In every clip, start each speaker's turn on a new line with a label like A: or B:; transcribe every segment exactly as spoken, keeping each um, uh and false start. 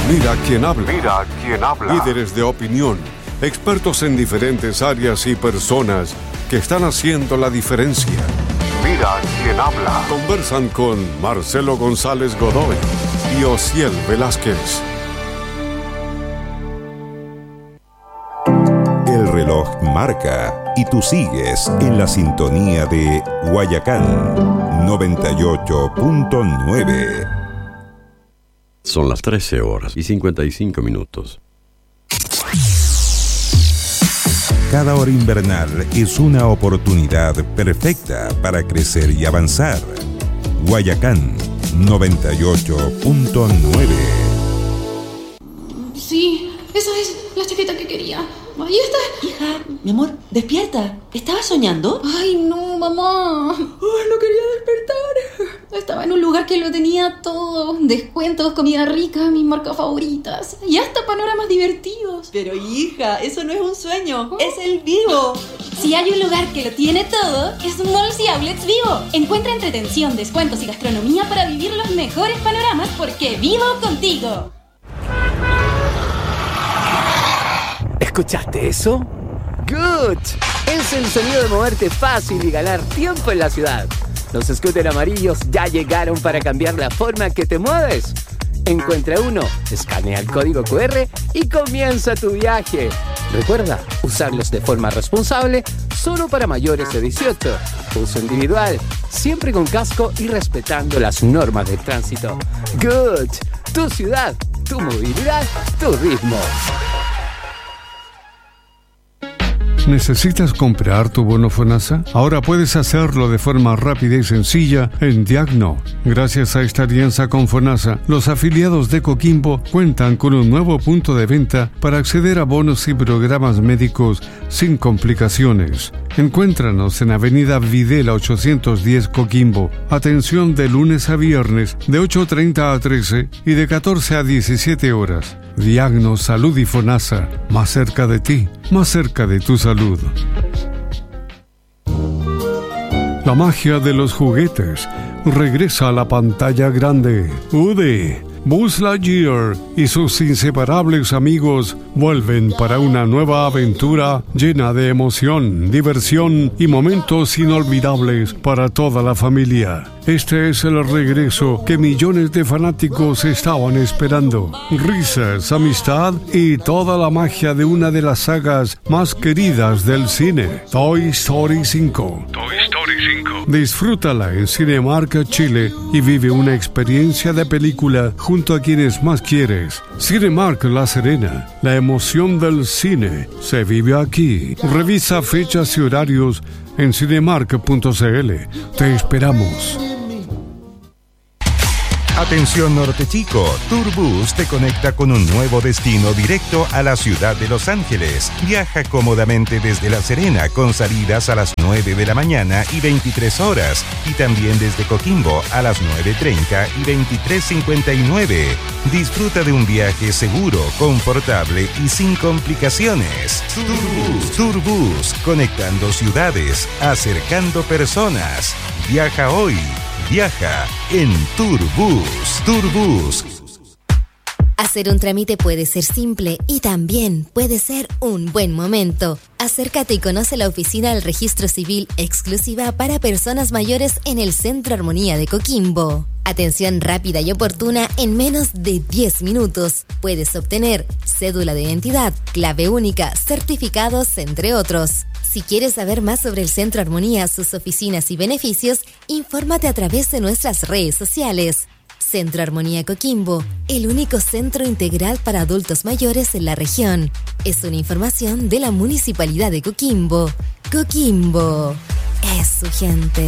A: Mira quién habla.
B: Mira quién habla.
A: Líderes de opinión, expertos en diferentes áreas y personas que están haciendo la diferencia.
B: Mira quién habla.
A: Conversan con Marcelo González Godoy y Osiel Velázquez.
C: El reloj marca y tú sigues en la sintonía de Guayacán noventa y ocho punto nueve.
D: Son las trece horas y cincuenta y cinco minutos.
C: Cada hora invernal es una oportunidad perfecta para crecer y avanzar. Guayacán noventa y ocho punto nueve.
E: Sí, esa es la chaqueta que quería. Ahí está.
F: Hija, mi amor, despierta. ¿Estabas soñando?
E: Ay, no, mamá. Ay, no quería despertar. Estaba en un lugar que lo tenía todo. Descuentos, comida rica, mis marcas favoritas. Y hasta panoramas divertidos.
F: Pero hija, eso no es un sueño. ¿Oh? Es el Vivo.
E: Si hay un lugar que lo tiene todo, es Malls y Outlets Vivo. Encuentra entretención, descuentos y gastronomía para vivir los mejores panoramas porque vivo contigo.
G: ¿Escuchaste eso? ¡Good! Es el sonido de moverte fácil y ganar tiempo en la ciudad. Los scooters amarillos ya llegaron para cambiar la forma que te mueves. Encuentra uno, escanea el código cu erre y comienza tu viaje. Recuerda, usarlos de forma responsable, solo para mayores de dieciocho. Uso individual, siempre con casco y respetando las normas de tránsito. Good. Tu ciudad, tu movilidad, tu ritmo.
A: ¿Necesitas comprar tu bono FONASA? Ahora puedes hacerlo de forma rápida y sencilla en Diagno. Gracias a esta alianza con FONASA, los afiliados de Coquimbo cuentan con un nuevo punto de venta para acceder a bonos y programas médicos sin complicaciones. Encuéntranos en Avenida Videla ochocientos diez Coquimbo. Atención de lunes a viernes de ocho treinta a trece y de catorce a diecisiete horas. Diagno, Salud y FONASA, más cerca de ti, más cerca de tu salud. La magia de los juguetes regresa a la pantalla grande. Woody, Buzz Lightyear y sus inseparables amigos vuelven para una nueva aventura llena de emoción, diversión y momentos inolvidables para toda la familia. Este es el regreso que millones de fanáticos estaban esperando. Risas, amistad y toda la magia de una de las sagas más queridas del cine, Toy Story cinco.
B: Toy Story cinco.
A: Disfrútala en Cinemark Chile y vive una experiencia de película junto a quienes más quieres. Cinemark La Serena, la emoción del cine se vive aquí. Revisa fechas y horarios en cinemark punto cl. Te esperamos.
C: Atención Norte Chico, Tourbus te conecta con un nuevo destino directo a la ciudad de Los Ángeles. Viaja cómodamente desde La Serena con salidas a las nueve de la mañana y veintitrés horas y también desde Coquimbo a las nueve treinta y veintitrés cincuenta y nueve. Disfruta de un viaje seguro, confortable y sin complicaciones. Tourbus, Tourbus, conectando ciudades, acercando personas. Viaja hoy. Viaja en Tourbus. Tourbus.
H: Hacer un trámite puede ser simple y también puede ser un buen momento. Acércate y conoce la oficina del Registro Civil exclusiva para personas mayores en el Centro Armonía de Coquimbo. Atención rápida y oportuna en menos de diez minutos. Puedes obtener cédula de identidad, clave única, certificados, entre otros. Si quieres saber más sobre el Centro Armonía, sus oficinas y beneficios, infórmate a través de nuestras redes sociales. Centro Armonía Coquimbo, el único centro integral para adultos mayores en la región. Es una información de la Municipalidad de Coquimbo. Coquimbo es su gente.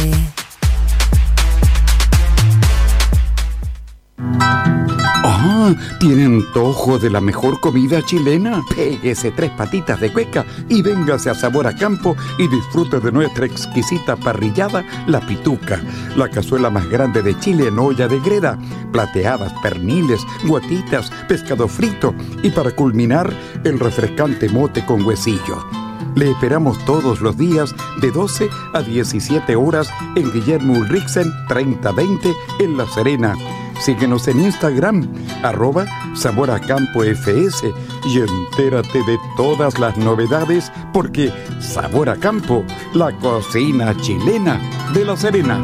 I: ¡Ah! ¿Tiene antojo de la mejor comida chilena? Péguese tres patitas de cueca y véngase a Sabor a Campo y disfrute de nuestra exquisita parrillada, La Pituca, la cazuela más grande de Chile en olla de greda, plateadas, perniles, guatitas, pescado frito y para culminar, el refrescante mote con huesillo. Le esperamos todos los días de doce a diecisiete horas en Guillermo Ulrichsen treinta veinte en La Serena. Síguenos en Instagram, arroba Sabor a Campo F S, y entérate de todas las novedades, porque Sabor a Campo, la cocina chilena de La Serena.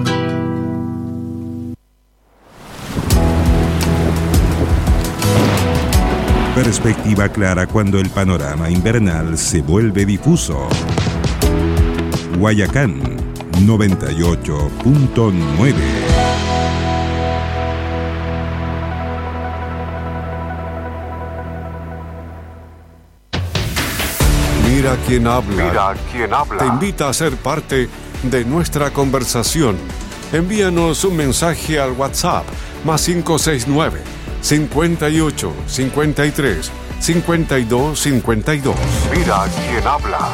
C: Perspectiva clara cuando el panorama invernal se vuelve difuso. Guayacán noventa y ocho punto nueve.
A: Mira quién habla.
B: Mira quién habla.
A: Te invita a ser parte de nuestra conversación. Envíanos un mensaje al WhatsApp más cinco seis nueve, cincuenta y ocho, cincuenta y tres, cincuenta y dos, cincuenta y dos.
B: Mira quién habla.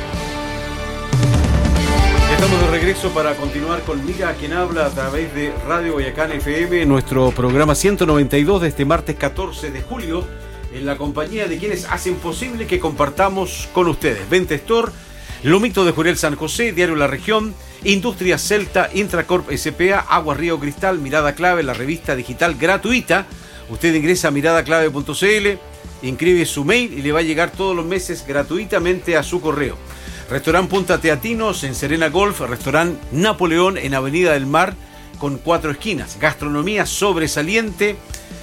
J: Estamos de regreso para continuar con Mira quién habla a través de Radio Guayacán F M, nuestro programa ciento noventa y dos de este martes catorce de julio, en la compañía de quienes hacen posible que compartamos con ustedes. Venta Store, Lomito de Jurel San José, Diario La Región, Industria Celta, Intracorp S P A, Agua Río Cristal, Mirada Clave, la revista digital gratuita. Usted ingresa a mirada clave punto c l, inscribe su mail y le va a llegar todos los meses gratuitamente a su correo. Restaurant Punta Teatinos en Serena Golf, Restaurant Napoleón en Avenida del Mar con cuatro esquinas. Gastronomía sobresaliente.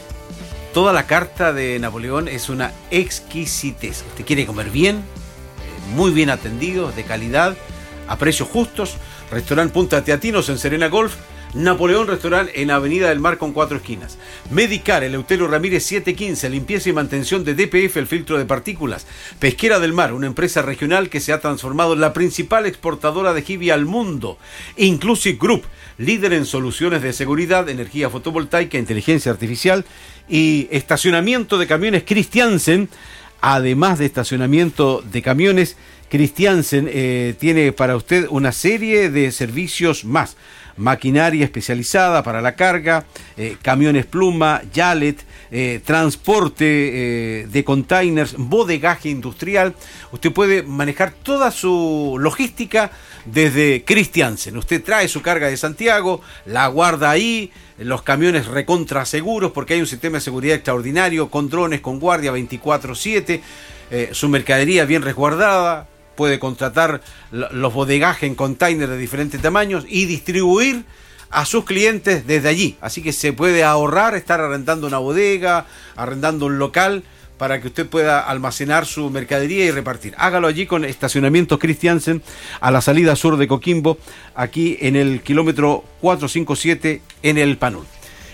J: Toda la carta de Napoleón es una exquisitez. Usted quiere comer bien, muy bien atendido, de calidad, a precios justos. Restaurant Punta Teatinos en Serena Golf, Napoleón Restaurant en Avenida del Mar con cuatro esquinas. Medicar, Eleuterio Ramírez setecientos quince, limpieza y mantención de D P F, el filtro de partículas. Pesquera del Mar, una empresa regional que se ha transformado en la principal exportadora de jibia al mundo. Inclusive Group, líder en soluciones de seguridad, energía fotovoltaica, inteligencia artificial y estacionamiento de camiones Christiansen. Además de estacionamiento de camiones, Christiansen eh, tiene para usted una serie de servicios más. Maquinaria especializada para la carga, eh, camiones pluma, yalet, eh, transporte eh, de containers, bodegaje industrial. Usted puede manejar toda su logística desde Christiansen. Usted trae su carga de Santiago, la guarda ahí, los camiones recontra seguros porque hay un sistema de seguridad extraordinario, con drones, con guardia veinticuatro siete, eh, su mercadería bien resguardada. Puede contratar los bodegajes en containers de diferentes tamaños y distribuir a sus clientes desde allí. Así que se puede ahorrar estar arrendando una bodega, arrendando un local para que usted pueda almacenar su mercadería y repartir. Hágalo allí con Estacionamientos Christiansen a la salida sur de Coquimbo, aquí en el kilómetro cuatrocientos cincuenta y siete en el Panul.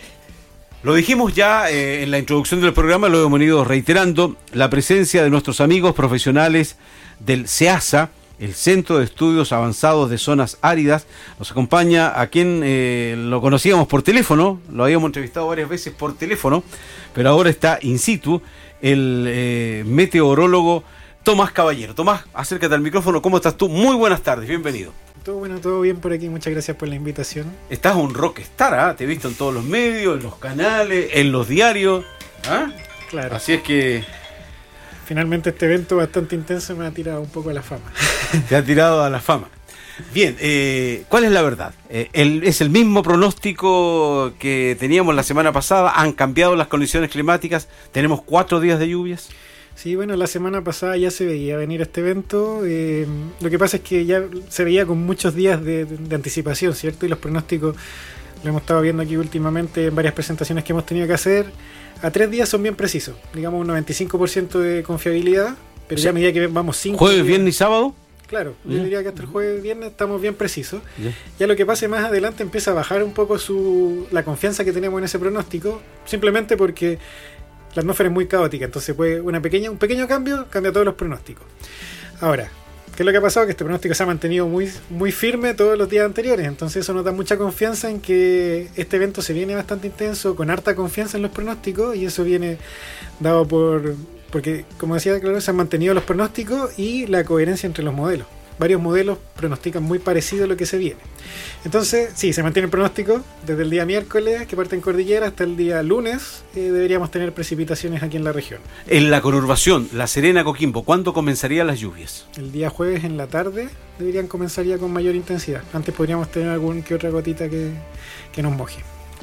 J: Lo dijimos ya eh, en la introducción del programa, lo hemos ido reiterando, la presencia de nuestros amigos profesionales del CEASA, el Centro de Estudios Avanzados de Zonas Áridas. Nos acompaña a quien eh, lo conocíamos por teléfono, lo habíamos entrevistado varias veces por teléfono, pero ahora está in situ, el eh, meteorólogo Tomás Caballero. Tomás, acércate al micrófono, ¿cómo estás tú? Muy buenas tardes, bienvenido.
K: Todo bueno, todo bien por aquí, muchas gracias por la invitación.
J: Estás un rockstar, ¿eh? Te he visto en todos los medios, en los canales, en los diarios. ¿Ah?
K: Claro.
J: Así es que...
K: Finalmente este evento bastante intenso me ha tirado un poco a la fama.
J: Te ha tirado a la fama. Bien, eh, ¿cuál es la verdad? Eh, el, ¿Es el mismo pronóstico que teníamos la semana pasada? ¿Han cambiado las condiciones climáticas? ¿Tenemos cuatro días de lluvias?
K: Sí, bueno, la semana pasada ya se veía venir este evento. Eh, lo que pasa es que ya se veía con muchos días de, de, de anticipación, ¿cierto? Y los pronósticos lo hemos estado viendo aquí últimamente en varias presentaciones que hemos tenido que hacer. A tres días son bien precisos, digamos un noventa y cinco por ciento de confiabilidad, pero ya a medida que vamos cinco
J: ¿Jueves,
K: días,
J: viernes y sábado?
K: Claro, yo
J: Yeah.
K: diría que hasta el jueves, viernes estamos bien precisos.
J: Yeah.
K: Ya lo que pase más adelante empieza a bajar un poco su la confianza que tenemos en ese pronóstico, simplemente porque la atmósfera es muy caótica, entonces puede una pequeña, un pequeño cambio cambia todos los pronósticos. Ahora, ¿qué es lo que ha pasado? Que este pronóstico se ha mantenido muy, muy firme todos los días anteriores, entonces eso nos da mucha confianza en que este evento se viene bastante intenso, con harta confianza en los pronósticos, y eso viene dado por... porque, como decía, claro, se han mantenido los pronósticos y la coherencia entre los modelos. Varios modelos pronostican muy parecido a lo que se viene. Entonces, sí, se mantiene el pronóstico desde el día miércoles, que parte en cordillera, hasta el día lunes. Eh, deberíamos tener precipitaciones aquí en la región.
J: En la conurbación, La Serena, Coquimbo, ¿cuándo comenzarían las lluvias?
K: El día jueves en la tarde deberían comenzar ya con mayor intensidad. Antes podríamos tener algún que otra gotita que, que nos moje.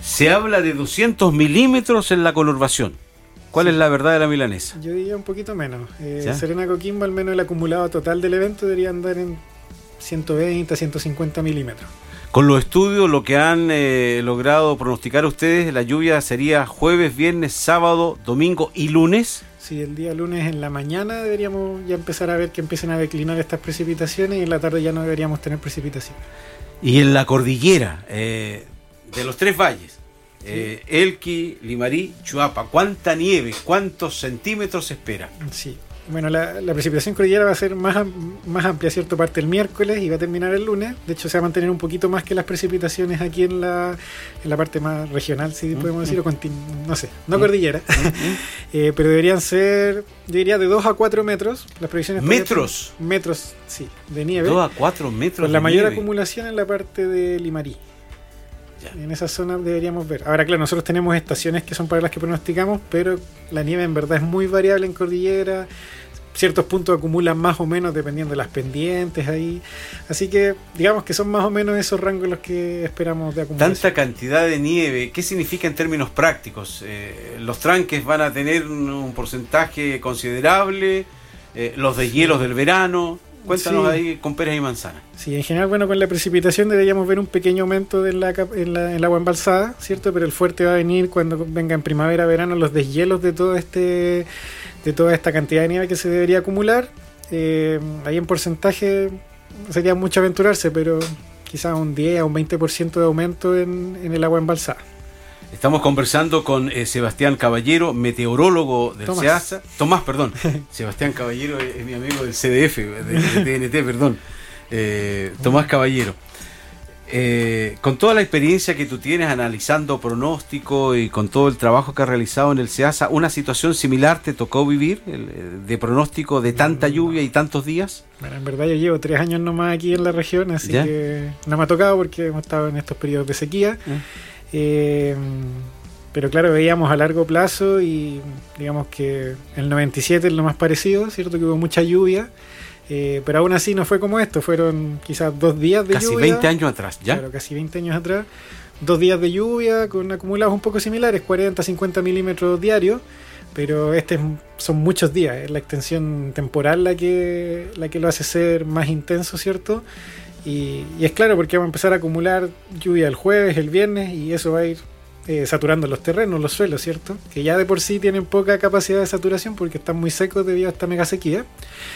J: Se habla de doscientos milímetros en la conurbación. ¿Cuál sí. es la verdad de la milanesa?
K: Yo diría un poquito menos. Eh, Serena Coquimbo, al menos el acumulado total del evento, debería andar en ciento veinte a ciento cincuenta milímetros.
J: Con los estudios, lo que han eh, logrado pronosticar ustedes, la lluvia sería jueves, viernes, sábado, domingo y lunes.
K: Sí, el día lunes en la mañana deberíamos ya empezar a ver que empiecen a declinar estas precipitaciones y en la tarde ya no deberíamos tener precipitación.
J: Y en la cordillera eh, de los tres valles, eh, sí. Elqui, Limarí, Chuapa, ¿cuánta nieve, cuántos centímetros se espera?
K: Sí. Bueno, la, la precipitación cordillera va a ser más, más amplia, ¿cierto? Parte el miércoles y va a terminar el lunes. De hecho, se va a mantener un poquito más que las precipitaciones aquí en la, en la parte más regional, si mm, podemos mm. decir, o continu- no sé, no mm. cordillera. Mm. eh, pero deberían ser, yo diría, de dos a cuatro metros. Las previsiones
J: ¿Metros?
K: Son, metros, sí, de nieve.
J: dos a cuatro metros
K: Con la
J: de
K: mayor
J: nieve.
K: acumulación en la parte de Limarí. En esa zona deberíamos ver. Ahora, claro, nosotros tenemos estaciones que son para las que pronosticamos, pero la nieve en verdad es muy variable en cordillera. Ciertos puntos acumulan más o menos dependiendo de las pendientes ahí. Así que digamos que son más o menos esos rangos los que esperamos de acumulación.
J: Tanta cantidad de nieve, ¿qué significa en términos prácticos? Eh, ¿Los tranques van a tener un porcentaje considerable? Eh, ¿Los deshielos del verano? Cuéntanos sí. ahí con peras y manzanas.
K: Sí, en general, bueno, con la precipitación deberíamos ver un pequeño aumento en la, en la, en el agua embalsada, ¿cierto? Pero el fuerte va a venir cuando venga en primavera, verano, los deshielos de todo este, de toda esta cantidad de nieve que se debería acumular. Eh, ahí en porcentaje sería mucho aventurarse, pero quizás un diez a un veinte por ciento de aumento en, en el agua embalsada.
J: Estamos conversando con eh, Sebastián Caballero, meteorólogo del
K: Tomás.
J: SEASA. Tomás, perdón. Sebastián Caballero es, es mi amigo del C D F, de, de T N T, perdón. Eh, Tomás Caballero. Eh, con toda la experiencia que tú tienes analizando pronóstico y con todo el trabajo que has realizado en el SEASA, ¿una situación similar te tocó vivir el, de pronóstico de tanta lluvia y tantos días?
K: Bueno, en verdad yo llevo tres años nomás aquí en la región, así ¿Ya? que no me ha tocado porque hemos estado en estos periodos de sequía. ¿Eh? Eh, pero claro, veíamos a largo plazo y digamos que el noventa y siete es lo más parecido, ¿cierto? Que hubo mucha lluvia, eh, pero aún así no fue como esto, fueron quizás dos días de
J: casi
K: lluvia.
J: Casi veinte años atrás, ¿ya?
K: Claro, casi veinte años atrás. Dos días de lluvia con acumulados un poco similares, cuarenta a cincuenta milímetros diarios, pero este son muchos días, es la extensión temporal la que, la que lo hace ser más intenso, ¿cierto? Y, y es claro porque vamos a empezar a acumular lluvia el jueves, el viernes, y eso va a ir eh, saturando los terrenos, los suelos, ¿cierto? Que ya de por sí tienen poca capacidad de saturación porque están muy secos debido a esta mega sequía.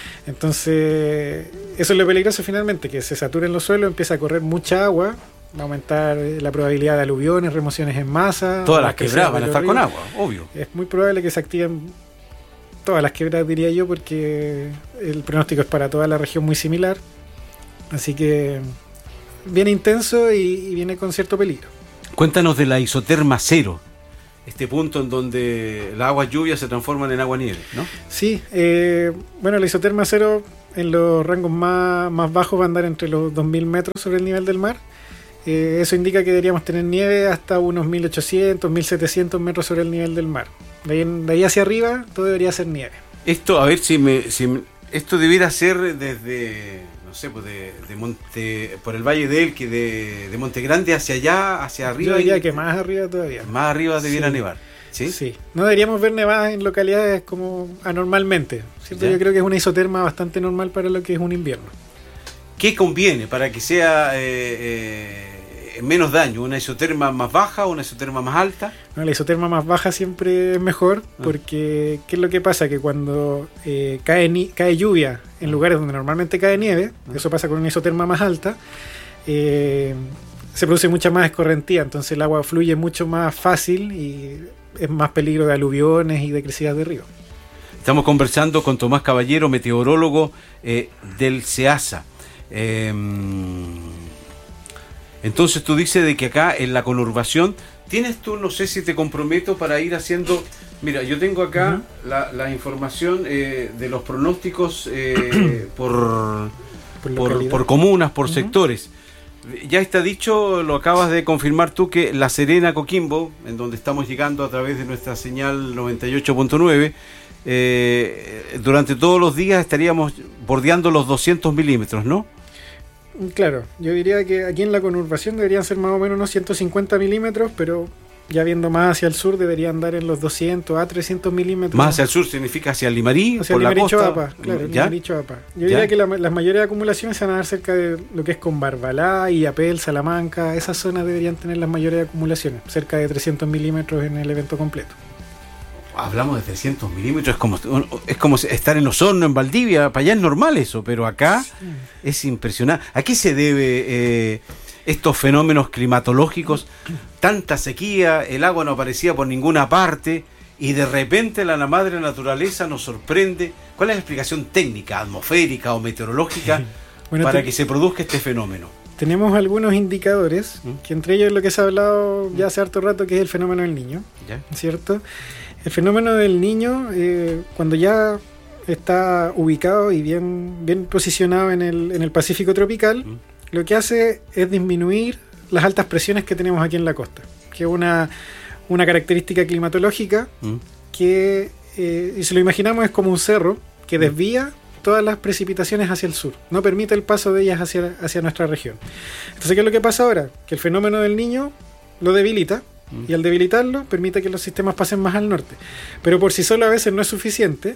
K: Entonces, eso es lo peligroso finalmente, que se saturen los suelos, empieza a correr mucha agua, va a aumentar la probabilidad de aluviones, remociones en masa.
J: Todas las quebradas van a estar con agua, obvio.
K: Es muy probable que se activen todas las quebradas, diría yo, porque el pronóstico es para toda la región muy similar. Así que viene intenso y, y viene con cierto peligro.
J: Cuéntanos de la isoterma cero, este punto en donde las aguas lluvias se transforman en agua nieve, ¿no?
K: Sí, eh, bueno, la isoterma cero en los rangos más, más bajos va a andar entre los dos mil metros sobre el nivel del mar. Eh, eso indica que deberíamos tener nieve hasta unos mil ochocientos, mil setecientos metros sobre el nivel del mar. De ahí, de ahí hacia arriba todo debería ser nieve.
J: Esto, a ver si me... Si me esto debiera ser desde... no sé, pues de, de Monte, por el Valle de Elqui, de, de Monte Grande hacia allá, hacia arriba.
K: Yo diría
J: y,
K: que más arriba todavía.
J: Más arriba debiera
K: sí.
J: nevar. ¿Sí?
K: Sí. No deberíamos ver nevadas en localidades como anormalmente, ¿cierto? Yo creo que es una isoterma bastante normal para lo que es un invierno.
J: ¿Qué conviene para que sea eh, eh, menos daño? ¿Una isoterma más baja o una isoterma más alta?
K: No, la isoterma más baja siempre es mejor porque ¿qué es lo que pasa? Que cuando eh, cae, ni- cae lluvia en lugares donde normalmente cae nieve, eso pasa con una isoterma más alta, eh, se produce mucha más escorrentía, entonces el agua fluye mucho más fácil y es más peligro de aluviones y de crecidas de río.
J: Estamos conversando con Tomás Caballero, meteorólogo eh, del SEASA. Eh, entonces tú dices de que acá en la conurbación tienes tú, no sé si te comprometo para ir haciendo, mira, yo tengo acá uh-huh. la, la información eh, de los pronósticos eh, por, por, por, por comunas, por uh-huh. sectores. Ya está dicho, lo acabas de confirmar tú, que La Serena, Coquimbo, en donde estamos llegando a través de nuestra señal noventa y ocho punto nueve, eh, durante todos los días estaríamos bordeando los doscientos milímetros, ¿no?
K: Claro, yo diría que aquí en la conurbación deberían ser más o menos unos ciento cincuenta milímetros, pero ya viendo más hacia el sur deberían andar en los doscientos a trescientos milímetros.
J: Más hacia el sur significa hacia Limarí,
K: hacia
J: por
K: Limarí,
J: la costa.
K: Choapa, claro,
J: ¿Ya?
K: Limarí, Choapa. Yo diría
J: ¿Ya?
K: que la, las mayores acumulaciones se van a dar cerca de lo que es con Barbalá, Illapel, Salamanca. Esas zonas deberían tener las mayores acumulaciones, cerca de trescientos milímetros en el evento completo.
J: Hablamos de trescientos milímetros, es como, es como estar en Osorno, en Valdivia, para allá es normal eso, pero acá sí. Es impresionante. ¿A qué se debe eh, estos fenómenos climatológicos? Tanta sequía, el agua no aparecía por ninguna parte y de repente la madre naturaleza nos sorprende. ¿Cuál es la explicación técnica, atmosférica o meteorológica bueno, para te... que se produzca este fenómeno?
K: Tenemos algunos indicadores, ¿Mm? que entre ellos lo que se ha hablado ya hace harto rato, que es el fenómeno del Niño, ¿Ya? ¿cierto? El fenómeno del Niño, eh, cuando ya está ubicado y bien, bien posicionado en el, en el Pacífico tropical, mm. lo que hace es disminuir las altas presiones que tenemos aquí en la costa, que es una, una característica climatológica mm. que, eh, y si lo imaginamos, es como un cerro que desvía todas las precipitaciones hacia el sur, no permite el paso de ellas hacia, hacia nuestra región. Entonces, ¿qué es lo que pasa ahora? Que el fenómeno del Niño lo debilita, y al debilitarlo permite que los sistemas pasen más al norte, pero por sí solo a veces no es suficiente.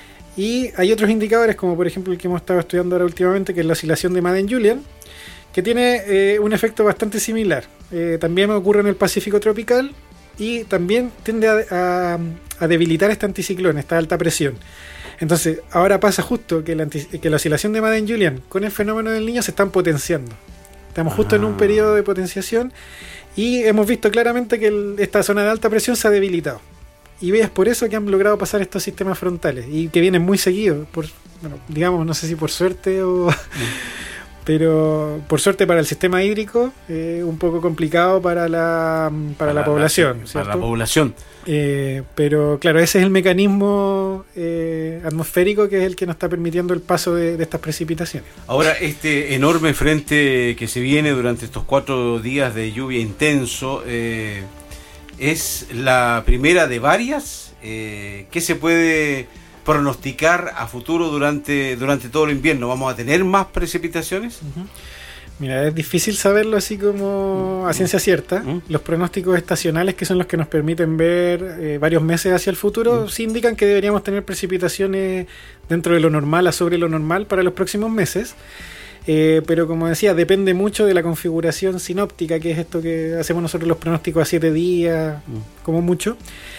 K: Y hay otros indicadores, como por ejemplo el que hemos estado estudiando ahora últimamente, que es la oscilación de Madden-Julian, que tiene eh, un efecto bastante similar. Eh, también ocurre en el Pacífico tropical y también tiende a, a, a debilitar este anticiclón, esta alta presión. Entonces ahora pasa justo que la, que la oscilación de Madden-Julian con el fenómeno del Niño se están potenciando. Estamos justo ah. en un periodo de potenciación. Y hemos visto claramente que el, esta zona de alta presión se ha debilitado. Y es por eso que han logrado pasar estos sistemas frontales. Y que vienen muy seguidos. Por, bueno, digamos, no sé si por suerte o... Mm. Pero por suerte para el sistema hídrico, eh, un poco complicado para la, para para la población.
J: La,
K: ¿cierto?
J: Para la población.
K: Eh, pero claro, ese es el mecanismo eh, atmosférico que es el que nos está permitiendo el paso de, de estas precipitaciones.
J: Ahora, este enorme frente que se viene durante estos cuatro días de lluvia intenso, eh, ¿es la primera de varias? Eh, ¿Qué se puede pronosticar a futuro durante, durante todo el invierno? ¿Vamos a tener más precipitaciones?
K: Uh-huh. Mira, es difícil saberlo así como a ciencia cierta. ¿Mm? Los pronósticos estacionales, que son los que nos permiten ver eh, varios meses hacia el futuro, ¿Mm? sí indican que deberíamos tener precipitaciones dentro de lo normal a sobre lo normal para los próximos meses. Eh, pero como decía, depende mucho de la configuración sinóptica, que es esto que hacemos nosotros los pronósticos a siete días, ¿Mm? como mucho.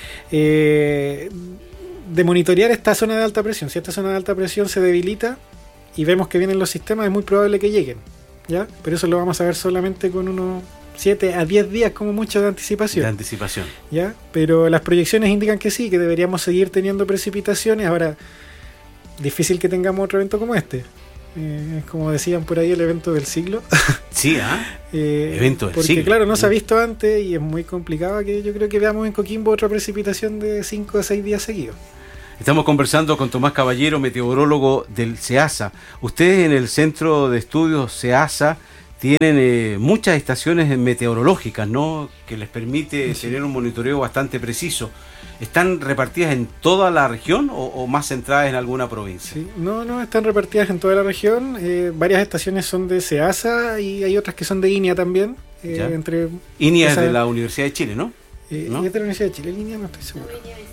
K: Eh, de monitorear esta zona de alta presión. Si esta zona de alta presión se debilita y vemos que vienen los sistemas, es muy probable que lleguen. ¿Ya? Pero eso lo vamos a ver solamente con unos siete a diez días como mucho de anticipación.
J: De anticipación.
K: ¿Ya? Pero las proyecciones indican que sí, que deberíamos seguir teniendo precipitaciones. Ahora, difícil que tengamos otro evento como este. Eh, como decían por ahí, el evento del siglo.
J: Sí, ¿ah? ¿eh?
K: eh,
J: evento del
K: porque,
J: siglo.
K: Porque claro, no se ha visto antes y es muy complicado que yo creo que veamos en Coquimbo otra precipitación de cinco a seis días seguidos.
J: Estamos conversando con Tomás Caballero, meteorólogo del SEASA. Ustedes en el Centro de Estudios SEASA tienen eh, muchas estaciones meteorológicas, ¿no? Que les permite sí. tener un monitoreo bastante preciso. ¿Están repartidas en toda la región o, o más centradas en alguna provincia?
K: Sí. No, no, están repartidas en toda la región. Eh, varias estaciones son de SEASA y hay otras que son de INEA también. Eh, entre
J: INEA esa... es de la Universidad de Chile, ¿no?
K: Eh,
J: ¿No?
K: Es de la Universidad de Chile, INEA no estoy seguro.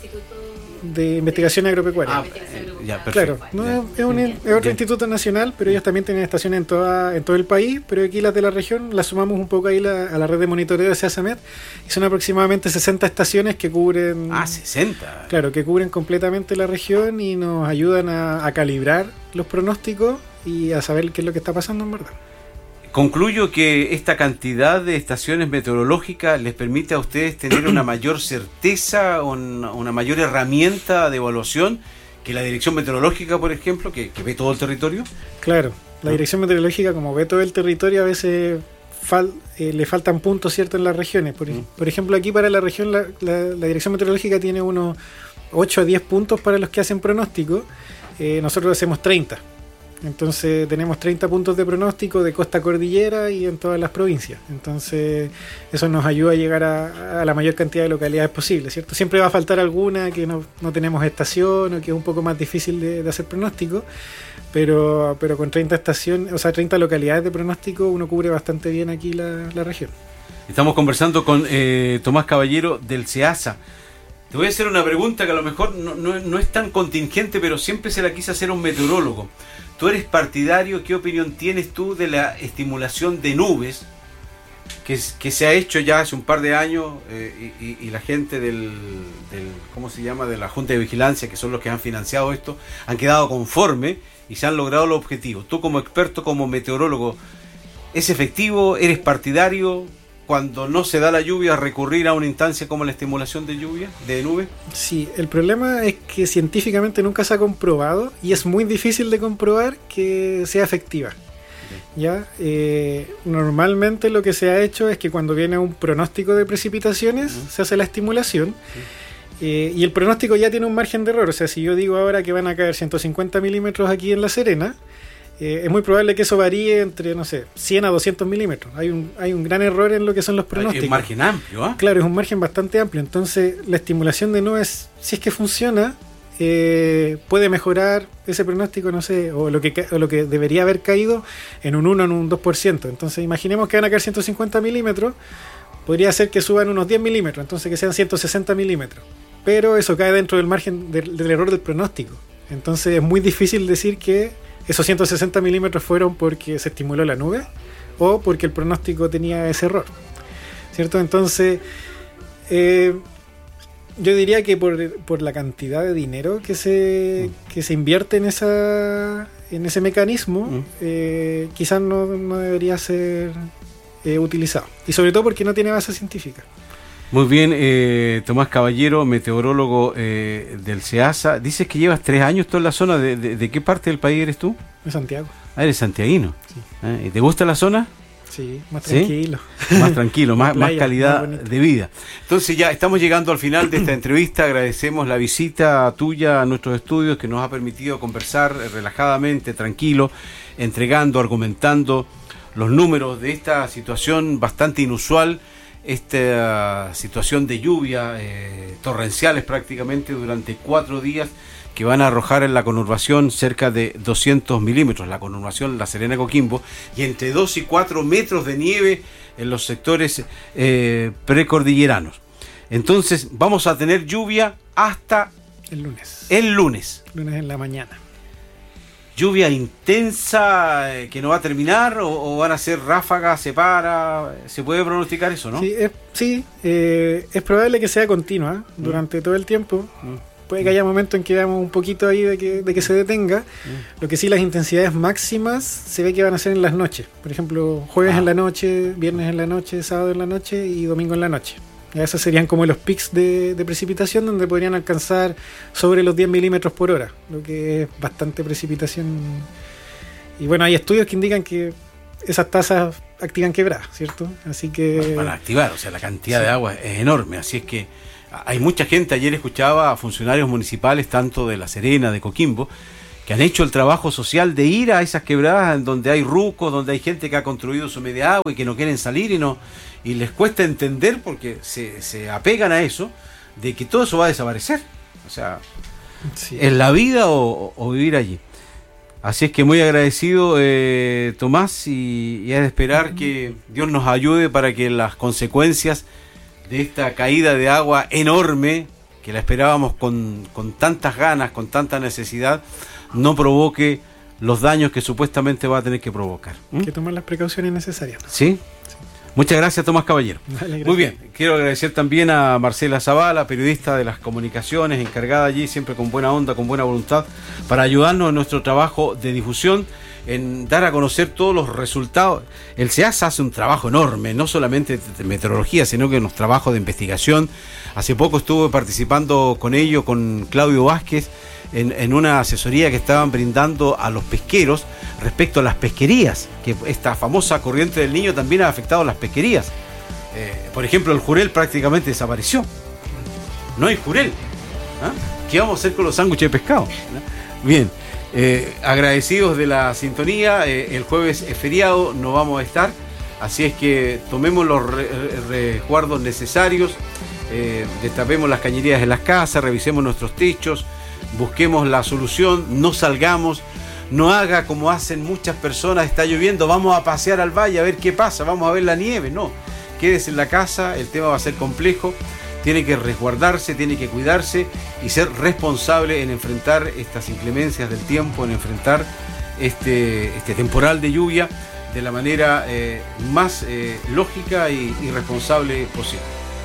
K: De investigación agropecuaria.
J: Ah, ya, perfecto.
K: Claro, no ya. Es, un, es otro ya. instituto nacional, pero ellos también tienen estaciones en toda en todo el país, pero aquí las de la región las sumamos un poco ahí la, a la red de monitoreo de SEASAMET y son aproximadamente sesenta estaciones que cubren...
J: Ah, sesenta.
K: Claro, que cubren completamente la región y nos ayudan a, a calibrar los pronósticos y a saber qué es lo que está pasando en verdad.
J: Concluyo que esta cantidad de estaciones meteorológicas les permite a ustedes tener una mayor certeza, una, una mayor herramienta de evaluación que la Dirección Meteorológica, por ejemplo, que, que ve todo el territorio.
K: Claro, la Dirección Meteorológica, como ve todo el territorio, a veces fal, eh, le faltan puntos ciertos en las regiones. Por, mm. por ejemplo, aquí para la región, la, la, la Dirección Meteorológica tiene unos ocho a diez puntos para los que hacen pronóstico. Eh, nosotros hacemos treinta. Entonces tenemos treinta puntos de pronóstico de costa cordillera y en todas las provincias. Entonces eso nos ayuda a llegar a, a la mayor cantidad de localidades posible, ¿cierto? Siempre va a faltar alguna que no, no tenemos estación o que es un poco más difícil de, de hacer pronóstico, pero, pero con treinta estaciones, o sea, treinta localidades de pronóstico uno cubre bastante bien aquí la, la región.
J: Estamos conversando con eh, Tomás Caballero del SEASA. Te voy a hacer una pregunta que a lo mejor no, no, no es tan contingente, pero siempre se la quise hacer a un meteorólogo. ¿Tú eres partidario? ¿Qué opinión tienes tú de la estimulación de nubes que, que se ha hecho ya hace un par de años eh, y, y la gente del, del, ¿cómo se llama?, de la Junta de Vigilancia, que son los que han financiado esto, han quedado conformes y se han logrado los objetivos? Tú como experto, como meteorólogo, ¿es efectivo? ¿Eres partidario cuando no se da la lluvia recurrir a una instancia como la estimulación de lluvia, de nubes?
K: Sí, el problema es que científicamente nunca se ha comprobado y es muy difícil de comprobar que sea efectiva. Okay. ¿Ya? Eh, normalmente lo que se ha hecho es que cuando viene un pronóstico de precipitaciones, uh-huh. se hace la estimulación. Uh-huh. eh, y el pronóstico ya tiene un margen de error. O sea, si yo digo ahora que van a caer ciento cincuenta milímetros aquí en La Serena, Eh, es muy probable que eso varíe entre, no sé, cien a doscientos milímetros. Hay un, hay un gran error en lo que son los pronósticos.
J: Es un margen amplio, ¿eh?
K: Claro, es un margen bastante amplio. Entonces, la estimulación de nubes, si es que funciona, eh, puede mejorar ese pronóstico, no sé, o lo que o lo que debería haber caído en un uno, en un dos por ciento. Entonces, imaginemos que van a caer ciento cincuenta milímetros, podría ser que suban unos diez milímetros, entonces que sean ciento sesenta milímetros. Pero eso cae dentro del margen del, del error del pronóstico. Entonces, es muy difícil decir que esos ciento sesenta milímetros fueron porque se estimuló la nube o porque el pronóstico tenía ese error, ¿cierto? Entonces, eh, yo diría que por, por la cantidad de dinero que se, que se invierte en, esa, en ese mecanismo, mm. eh, quizás no, no debería ser eh, utilizado. Y sobre todo porque no tiene base científica.
J: Muy bien, eh, Tomás Caballero, meteorólogo eh, del SEASA. Dices que llevas tres años tú en la zona. ¿De, de, de qué parte del país eres tú?
K: De Santiago.
J: Ah, eres santiaguino. Sí. ¿Eh? ¿Te gusta la zona?
K: Sí, más tranquilo.
J: ¿Sí? Más tranquilo, más,
K: playa,
J: más calidad
K: más
J: de vida. Entonces ya estamos llegando al final de esta entrevista. Agradecemos la visita tuya a nuestros estudios que nos ha permitido conversar relajadamente, tranquilo, entregando, argumentando los números de esta situación bastante inusual. Esta situación de lluvia eh, torrenciales prácticamente durante cuatro días que van a arrojar en la conurbación cerca de doscientos milímetros, la conurbación La Serena Coquimbo, y entre dos y cuatro metros de nieve en los sectores eh, precordilleranos. Entonces vamos a tener lluvia hasta
K: el lunes.
J: El lunes.
K: Lunes en la mañana.
J: ¿Lluvia intensa eh, que no va a terminar o, o van a ser ráfagas, se para? ¿Se puede pronosticar eso, no?
K: Sí, es, sí, eh, es probable que sea continua durante mm. todo el tiempo. Mm. Puede que haya momentos en que veamos un poquito ahí de que, de que se detenga. Mm. Lo que sí, las intensidades máximas se ve que van a ser en las noches. Por ejemplo, jueves ah. en la noche, viernes en la noche, sábado en la noche y domingo en la noche. Ya esos serían como los pics de, de precipitación donde podrían alcanzar sobre los diez milímetros por hora, lo que es bastante precipitación. Y bueno, hay estudios que indican que esas tasas activan quebradas, ¿cierto? Así que...
J: Van a activar, o sea, la cantidad sí. de agua es enorme, así es que hay mucha gente. Ayer escuchaba a funcionarios municipales, tanto de La Serena, de Coquimbo, que han hecho el trabajo social de ir a esas quebradas en donde hay rucos, donde hay gente que ha construido su media agua y que no quieren salir y no... Y les cuesta entender, porque se, se apegan a eso, de que todo eso va a desaparecer. O sea, sí. ¿es la vida o, o vivir allí? Así es que muy agradecido, eh, Tomás, y, y es de esperar que Dios nos ayude para que las consecuencias de esta caída de agua enorme, que la esperábamos con, con tantas ganas, con tanta necesidad, no provoque los daños que supuestamente va a tener que provocar.
K: ¿Mm? Hay que tomar las precauciones necesarias.
J: ¿Sí? Muchas gracias, Tomás Caballero.
K: Vale,
J: muy bien, quiero agradecer también a Marcela Zavala, periodista de las comunicaciones, encargada allí siempre con buena onda, con buena voluntad, para ayudarnos en nuestro trabajo de difusión, en dar a conocer todos los resultados. El SEASA hace un trabajo enorme, no solamente de meteorología, sino que en los trabajos de investigación. Hace poco estuve participando con ello, con Claudio Vázquez, en, en una asesoría que estaban brindando a los pesqueros respecto a las pesquerías, que esta famosa corriente del Niño también ha afectado a las pesquerías. Eh, por ejemplo, el jurel prácticamente desapareció. No hay jurel. ¿Ah? ¿Qué vamos a hacer con los sándwiches de pescado? ¿No? Bien. Eh, agradecidos de la sintonía. Eh, el jueves es feriado, no vamos a estar, así es que tomemos los re resguardos necesarios, eh, destapemos las cañerías en las casas, revisemos nuestros techos, busquemos la solución, no salgamos, no haga como hacen muchas personas, está lloviendo, vamos a pasear al valle a ver qué pasa, vamos a ver la nieve. No, quédese en la casa, el tema va a ser complejo, tiene que resguardarse, tiene que cuidarse y ser responsable en enfrentar estas inclemencias del tiempo, en enfrentar este, este temporal de lluvia de la manera eh, más eh, lógica y, y responsable posible.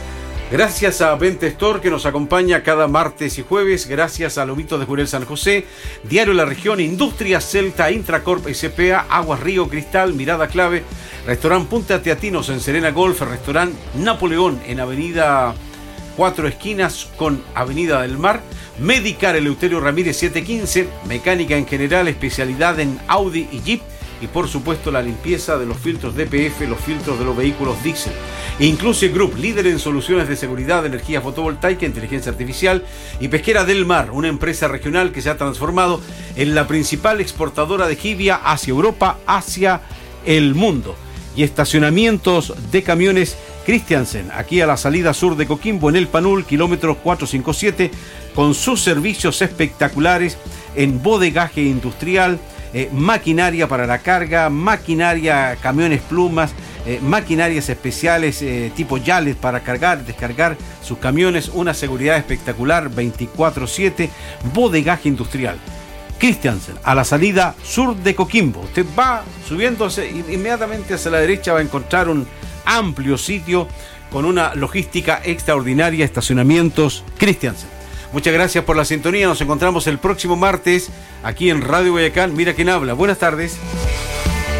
J: Gracias a Vente Store, que nos acompaña cada martes y jueves. Gracias a Lomito de Jurel San José, Diario La Región, Industria Celta, Intracorp S P A, Aguas Río Cristal, Mirada Clave, Restaurant Punta Teatinos en Serena Golf, Restaurant Napoleón en Avenida Cuatro Esquinas con Avenida del Mar, Medicar Eleuterio Ramírez setecientos quince, Mecánica en general, especialidad en Audi y Jeep, y por supuesto la limpieza de los filtros D P F, los filtros de los vehículos diésel. Inclusive Group, líder en soluciones de seguridad, de energía fotovoltaica, inteligencia artificial, y Pesquera del Mar, una empresa regional que se ha transformado en la principal exportadora de jibia hacia Europa, hacia el mundo. Y estacionamientos de camiones Christiansen, aquí a la salida sur de Coquimbo, en el Panul, kilómetro cuatrocientos cincuenta y siete, con sus servicios espectaculares en bodegaje industrial, eh, maquinaria para la carga, maquinaria, camiones plumas, eh, maquinarias especiales eh, tipo Yales para cargar, descargar sus camiones, una seguridad espectacular veinticuatro siete, bodegaje industrial. Christiansen, a la salida sur de Coquimbo. Usted va subiéndose inmediatamente hacia la derecha, va a encontrar un amplio sitio con una logística extraordinaria, estacionamientos Christiansen. Muchas gracias por la sintonía, nos encontramos el próximo martes aquí en Radio Guayacán. Mira quién habla, buenas tardes.